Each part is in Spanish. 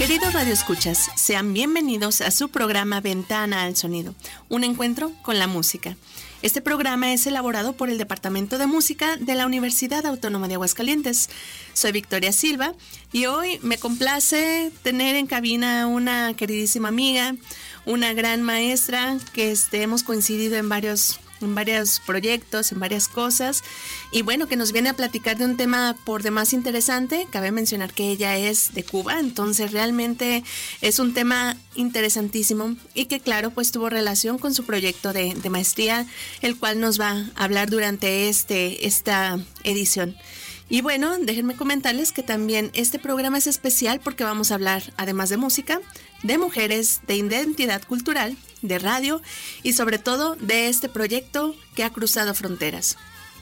Queridos radioescuchas, sean bienvenidos a su programa Ventana al Sonido, un encuentro con la música. Este programa es elaborado por el Departamento de Música de la Universidad Autónoma de Aguascalientes. Soy Victoria Silva y hoy me complace tener en cabina una queridísima amiga, una gran maestra que hemos coincidido en varios proyectos, en varias cosas, y bueno, que nos viene a platicar de un tema por demás interesante. Cabe mencionar que ella es de Cuba, entonces realmente es un tema interesantísimo y que claro, pues tuvo relación con su proyecto de maestría, el cual nos va a hablar durante esta edición. Y bueno, déjenme comentarles que también este programa es especial porque vamos a hablar, además de música, de mujeres, de identidad cultural, de radio y sobre todo de este proyecto que ha cruzado fronteras.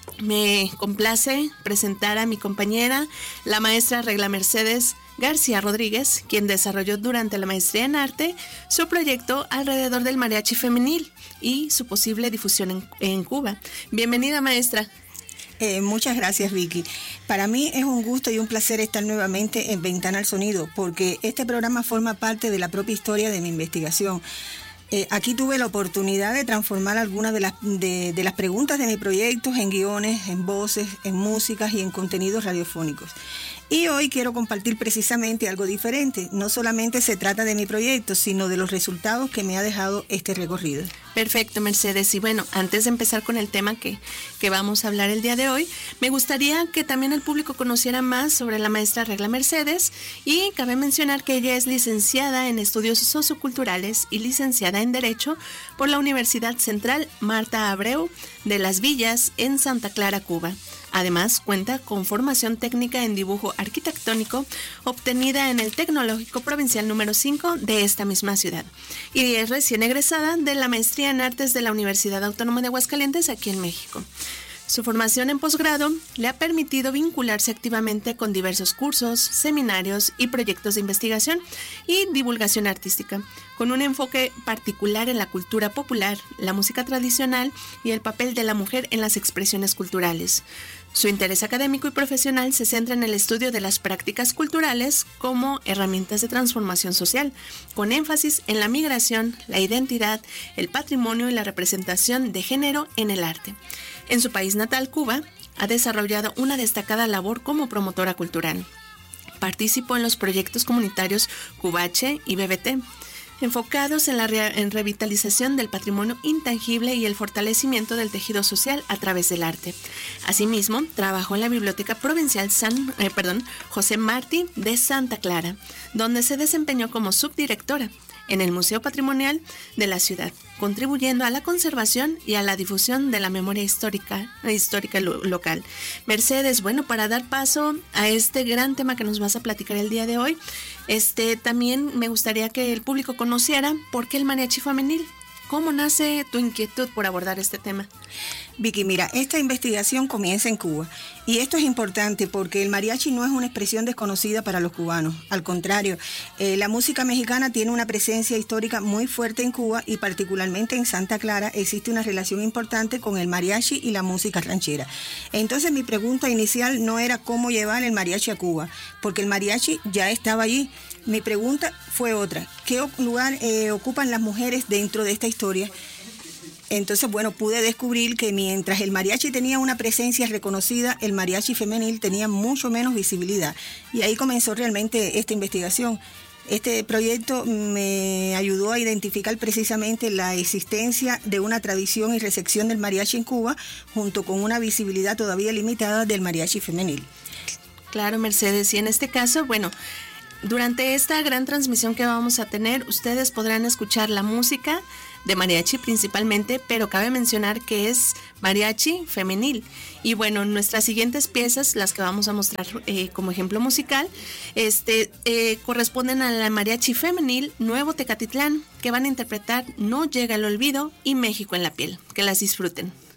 Me complace presentar a mi compañera, la maestra Regla Mercedes García Rodríguez, quien desarrolló durante la maestría en arte su proyecto alrededor del mariachi femenil y su posible difusión en Cuba. Bienvenida, maestra. Muchas gracias, Vicky. Para mí es un gusto y un placer estar nuevamente en Ventana al Sonido, porque este programa forma parte de la propia historia de mi investigación. Aquí tuve la oportunidad de transformar algunas de las preguntas de mi proyecto en guiones, en voces, en músicas y en contenidos radiofónicos. Y hoy quiero compartir precisamente algo diferente. No solamente se trata de mi proyecto, sino de los resultados que me ha dejado este recorrido. Perfecto, Mercedes. Y bueno, antes de empezar con el tema que vamos a hablar el día de hoy, me gustaría que también el público conociera más sobre la maestra Regla Mercedes, y cabe mencionar que ella es licenciada en Estudios Socioculturales y licenciada en Derecho por la Universidad Central Marta Abreu de Las Villas en Santa Clara, Cuba. Además, cuenta con formación técnica en dibujo arquitectónico obtenida en el Tecnológico Provincial número 5 de esta misma ciudad. Y es recién egresada de la maestría en artes de la Universidad Autónoma de Aguascalientes aquí en México. Su formación en posgrado le ha permitido vincularse activamente con diversos cursos, seminarios y proyectos de investigación y divulgación artística, con un enfoque particular en la cultura popular, la música tradicional y el papel de la mujer en las expresiones culturales. Su interés académico y profesional se centra en el estudio de las prácticas culturales como herramientas de transformación social, con énfasis en la migración, la identidad, el patrimonio y la representación de género en el arte. En su país natal, Cuba, ha desarrollado una destacada labor como promotora cultural. Participó en los proyectos comunitarios Cubache y BBT, enfocados en revitalización del patrimonio intangible y el fortalecimiento del tejido social a través del arte. Asimismo, trabajó en la Biblioteca Provincial José Martí de Santa Clara, donde se desempeñó como subdirectora en el Museo Patrimonial de la ciudad, contribuyendo a la conservación y a la difusión de la memoria histórica local. Mercedes, bueno, para dar paso a este gran tema que nos vas a platicar el día de hoy, también me gustaría que el público conociera por qué el mariachi femenil. ¿Cómo nace tu inquietud por abordar este tema? Vicky, mira, esta investigación comienza en Cuba y esto es importante porque el mariachi no es una expresión desconocida para los cubanos. Al contrario, la música mexicana tiene una presencia histórica muy fuerte en Cuba y particularmente en Santa Clara existe una relación importante con el mariachi y la música ranchera. Entonces mi pregunta inicial no era cómo llevar el mariachi a Cuba, porque el mariachi ya estaba allí. Mi pregunta fue otra: ¿qué lugar ocupan las mujeres dentro de esta historia? Entonces, bueno, pude descubrir que mientras el mariachi tenía una presencia reconocida, el mariachi femenil tenía mucho menos visibilidad. Y ahí comenzó realmente esta investigación. Este proyecto me ayudó a identificar precisamente la existencia de una tradición y recepción del mariachi en Cuba, junto con una visibilidad todavía limitada del mariachi femenil. Claro, Mercedes, y en este caso, bueno, durante esta gran transmisión que vamos a tener, ustedes podrán escuchar la música de mariachi principalmente, pero cabe mencionar que es mariachi femenil. Y bueno, nuestras siguientes piezas, las que vamos a mostrar como ejemplo musical, corresponden a la mariachi femenil Nuevo Tecatitlán, que van a interpretar No llega el olvido y México en la piel. Que las disfruten.